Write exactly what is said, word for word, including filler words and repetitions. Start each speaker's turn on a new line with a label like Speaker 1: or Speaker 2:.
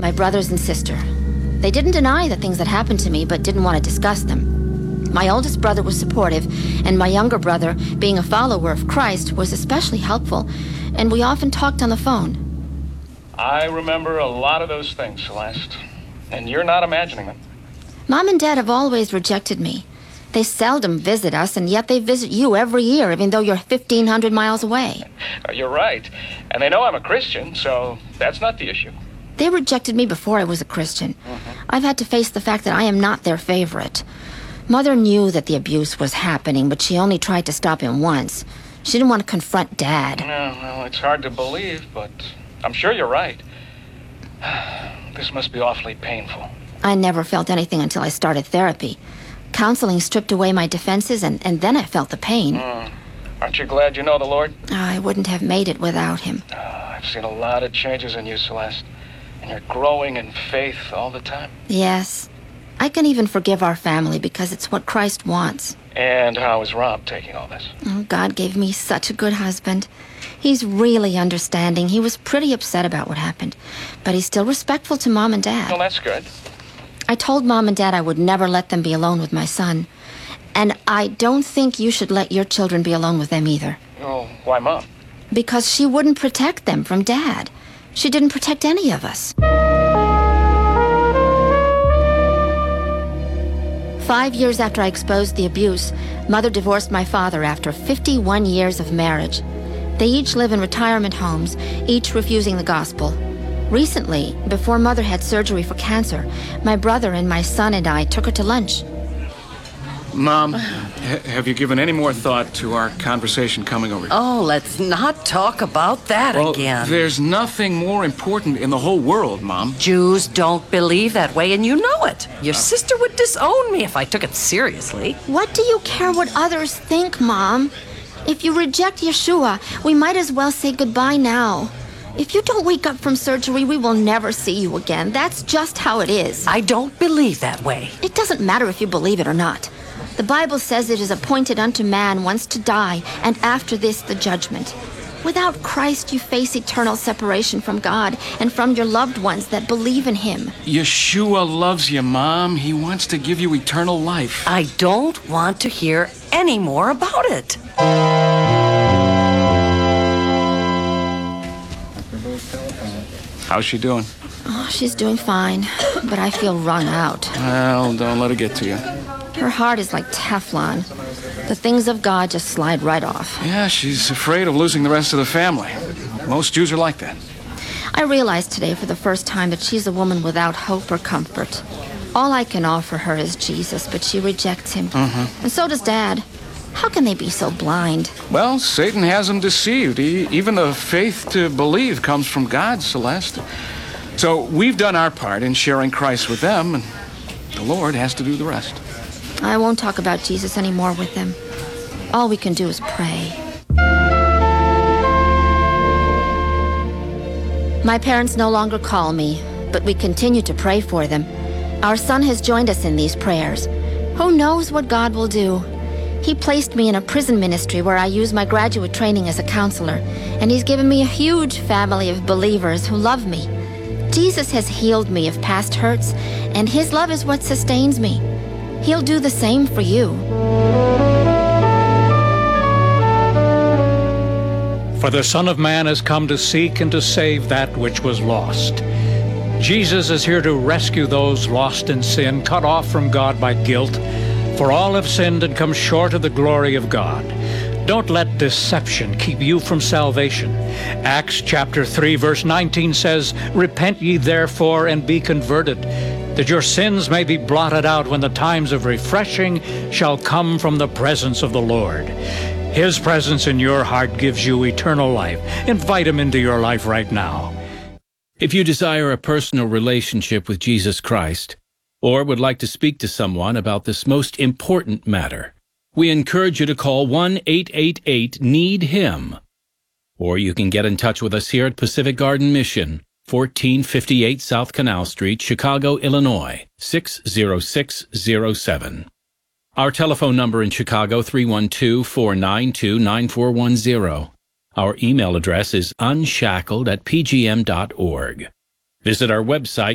Speaker 1: my brothers and sister. They didn't deny the things that happened to me, but didn't want to discuss them. My oldest brother was supportive, and my younger brother, being a follower of Christ, was especially helpful, and we often talked on the phone.
Speaker 2: I remember a lot of those things, Celeste, and you're not imagining them.
Speaker 1: Mom and Dad have always rejected me. They seldom visit us, and yet they visit you every year, even though you're fifteen hundred miles away.
Speaker 2: You're right. And they know I'm a Christian, so that's not the issue.
Speaker 1: They rejected me before I was a Christian. Mm-hmm. I've had to face the fact that I am not their favorite. Mother knew that the abuse was happening, but she only tried to stop him once. She didn't want to confront Dad.
Speaker 2: No, well, it's hard to believe, but I'm sure you're right. This must be awfully painful.
Speaker 1: I never felt anything until I started therapy. Counseling stripped away my defenses, and, and then I felt the pain.
Speaker 2: Mm. Aren't you glad you know the Lord?
Speaker 1: I wouldn't have made it without him.
Speaker 2: Oh, I've seen a lot of changes in you, Celeste. And you're growing in faith all the time.
Speaker 1: Yes. I can even forgive our family because it's what Christ wants.
Speaker 2: And how is Rob taking all this?
Speaker 1: Oh, God gave me such a good husband. He's really understanding. He was pretty upset about what happened, but he's still respectful to Mom and Dad.
Speaker 2: Well, that's good.
Speaker 1: I told Mom and Dad I would never let them be alone with my son. And I don't think you should let your children be alone with them either.
Speaker 2: Oh, why, Mom?
Speaker 1: Because she wouldn't protect them from Dad. She didn't protect any of us. Five years after I exposed the abuse, Mother divorced my father after fifty-one years of marriage. They each live in retirement homes, each refusing the gospel. Recently, before Mother had surgery for cancer, my brother and my son and I took her to lunch.
Speaker 3: Mom, ha- have you given any more thought to our conversation coming over here?
Speaker 4: Oh, let's not talk about that
Speaker 3: well,
Speaker 4: again.
Speaker 3: There's nothing more important in the whole world, Mom.
Speaker 4: Jews don't believe that way, and you know it. Your uh, sister would disown me if I took it seriously.
Speaker 1: What do you care what others think, Mom? If you reject Yeshua, we might as well say goodbye now. If you don't wake up from surgery, we will never see you again. That's just how it is.
Speaker 4: I don't believe that way.
Speaker 1: It doesn't matter if you believe it or not. The Bible says it is appointed unto man once to die, and after this the judgment. Without Christ, you face eternal separation from God and from your loved ones that believe in him.
Speaker 3: Yeshua loves you, Mom. He wants to give you eternal life.
Speaker 4: I don't want to hear any more about it.
Speaker 3: How's she doing?
Speaker 1: Oh, she's doing fine, but I feel wrung out.
Speaker 3: Well, don't let it get to you.
Speaker 1: Her heart is like Teflon. The things of God just slide right off.
Speaker 3: Yeah, she's afraid of losing the rest of the family. Most Jews are like that.
Speaker 1: I realized today for the first time that she's a woman without hope or comfort. All I can offer her is Jesus, but she rejects him.
Speaker 3: Mm-hmm.
Speaker 1: And so does Dad. How can they be so blind?
Speaker 3: Well, Satan has them deceived. He, even the faith to believe comes from God, Celeste. So we've done our part in sharing Christ with them, and the Lord has to do the rest.
Speaker 1: I won't talk about Jesus anymore with them. All we can do is pray. My parents no longer call me, but we continue to pray for them. Our son has joined us in these prayers. Who knows what God will do? He placed me in a prison ministry where I use my graduate training as a counselor, and he's given me a huge family of believers who love me. Jesus has healed me of past hurts, and his love is what sustains me. He'll do the same for you.
Speaker 5: For the Son of Man has come to seek and to save that which was lost. Jesus is here to rescue those lost in sin, cut off from God by guilt. For all have sinned and come short of the glory of God. Don't let deception keep you from salvation. Acts chapter three, verse nineteen says, "Repent ye therefore and be converted, that your sins may be blotted out when the times of refreshing shall come from the presence of the Lord." His presence in your heart gives you eternal life. Invite him into your life right now.
Speaker 6: If you desire a personal relationship with Jesus Christ, or would like to speak to someone about this most important matter, we encourage you to call one eight eight eight need him. Or you can get in touch with us here at Pacific Garden Mission, fourteen fifty-eight South Canal Street, Chicago, Illinois, six zero six zero seven. Our telephone number in Chicago, three one two, four nine two, nine four one zero. Our email address is unshackled at p g m dot org. Visit our website,